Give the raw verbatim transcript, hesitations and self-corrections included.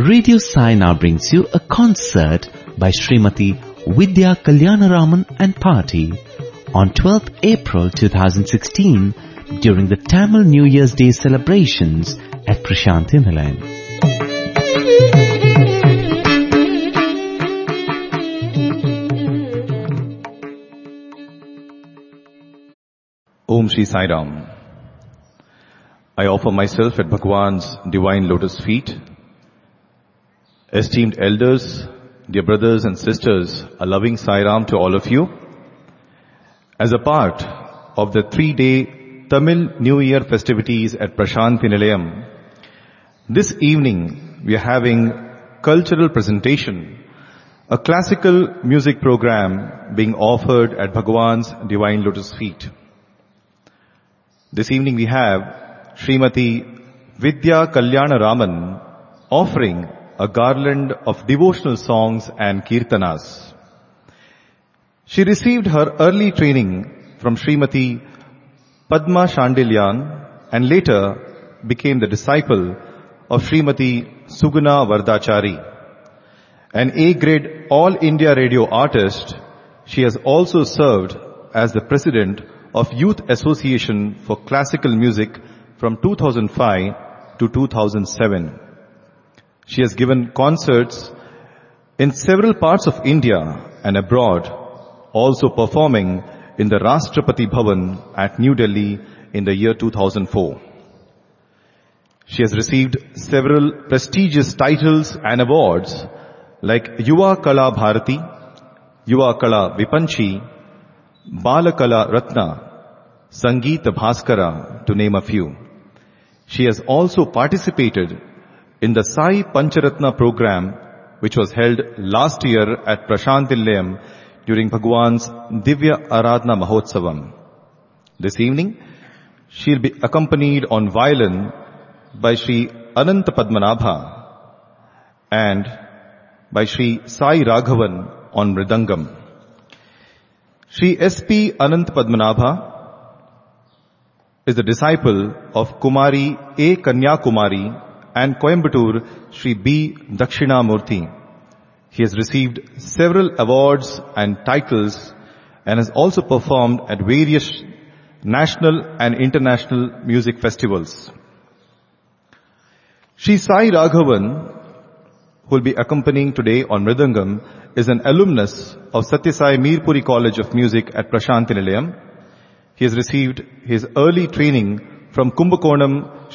Radio Sai now brings you a concert by Srimati Vidya Kalyanaraman and Party on twelfth April twenty sixteen during the Tamil New Year's Day celebrations at Prashanthi Nilayam. Om Shri Sai Ram. I offer myself at Bhagwan's divine lotus feet. Esteemed elders, dear brothers and sisters, a loving Sai Ram to all of you. As a part of the three-day Tamil New Year festivities at Prashanthi Nilayam, this evening we are having cultural presentation, a classical music program being offered at Bhagwan's divine lotus feet. This evening we have Srimati Vidya Kalyanaraman offering a garland of devotional songs and kirtanas. She received her early training from Srimati Padma Shandilyan and later became the disciple of Srimati Suguna Vardachari. An A-grade All India Radio artist, she has also served as the president of Youth Association for Classical Music from two thousand five to two thousand seven. She has given concerts in several parts of India and abroad, also performing in the Rashtrapati Bhavan at New Delhi in the year two thousand four. She has received several prestigious titles and awards like Yuva Kala Bharati, Yuva Kala Vipanchi, Bala Kala Ratna, Sangeeta Bhaskara, to name a few. She has also participated in the Sai Pancharatna program, which was held last year at Prashanthi Nilayam during Bhagwan's Divya Aradhana Mahotsavam. This evening, she'll be accompanied on violin by Shri Ananta Padmanabha and by Shri Sai Raghavan on mridangam. Shri S P Ananta Padmanabha is the disciple of Kumari A. Kanyakumari and Coimbatore Shri B. Dakshinamurthy. He has received several awards and titles and has also performed at various national and international music festivals. Shri Sai Raghavan, who will be accompanying today on mridangam, is an alumnus of Satyasai Mirpuri College of Music at Prashanthi Nilayam. He has received his early training from Kumbakonam